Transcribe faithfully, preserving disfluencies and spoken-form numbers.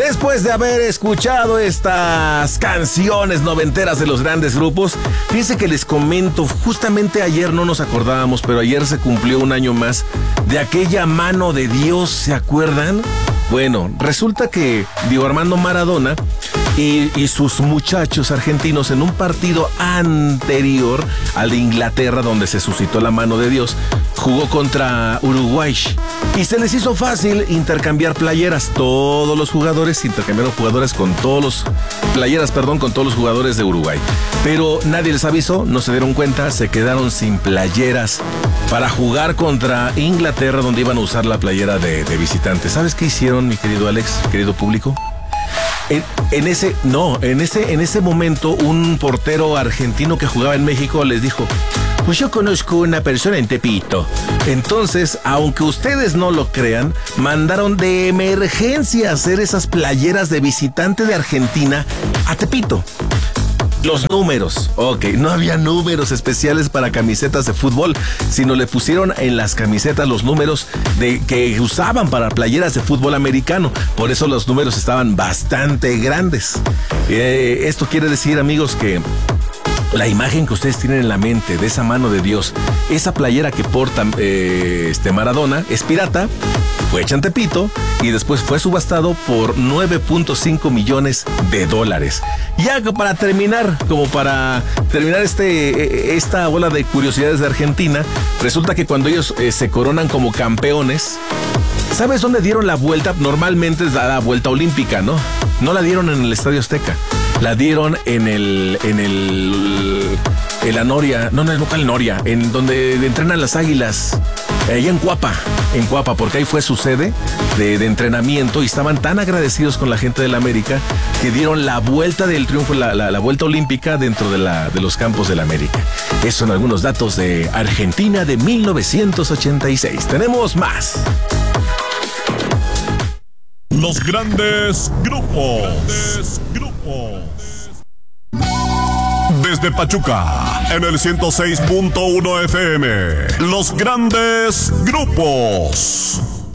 Después de haber escuchado estas canciones noventeras de los grandes grupos, fíjense que les comento, justamente ayer no nos acordábamos, pero ayer se cumplió un año más de aquella mano de Dios, ¿se acuerdan? Bueno, resulta que Diego Armando Maradona y, y sus muchachos argentinos en un partido anterior al de Inglaterra, donde se suscitó la mano de Dios, jugó contra Uruguay y se les hizo fácil intercambiar playeras. Todos los jugadores intercambiaron jugadores con todos los playeras, perdón, con todos los jugadores de Uruguay. Pero nadie les avisó, no se dieron cuenta, se quedaron sin playeras para jugar contra Inglaterra, donde iban a usar la playera de, de visitante. ¿Sabes qué hicieron, mi querido Alex, querido público? En, en ese, no, en ese, en ese momento, un portero argentino que jugaba en México les dijo: pues yo conozco una persona en Tepito. Entonces, aunque ustedes no lo crean, mandaron de emergencia a hacer esas playeras de visitante de Argentina a Tepito. Los números, ok, no había números especiales para camisetas de fútbol, sino le pusieron en las camisetas los números de, que usaban para playeras de fútbol americano. Por eso los números estaban bastante grandes. Eh, esto quiere decir, amigos, que la imagen que ustedes tienen en la mente de esa mano de Dios, esa playera que porta eh, este Maradona, es pirata, fue hecha en Tepito y después fue subastado por nueve punto cinco millones de dólares. Ya para terminar, como para terminar este esta bola de curiosidades de Argentina, resulta que cuando ellos eh, se coronan como campeones, ¿sabes dónde dieron la vuelta? Normalmente es la, la vuelta olímpica, ¿no? No la dieron en el Estadio Azteca. La dieron en el, en el, en la Noria, no, no, no, el Noria, en donde entrenan las Águilas, allá en Cuapa, en Cuapa, porque ahí fue su sede de, de entrenamiento y estaban tan agradecidos con la gente del América que dieron la vuelta del triunfo, la, la, la vuelta olímpica dentro de, la, de los campos del América. Esos son algunos datos de Argentina de mil novecientos ochenta y seis. Tenemos más. Los grandes grupos. Grandes grupos. Desde Pachuca, en el ciento seis punto uno F M. Los grandes grupos.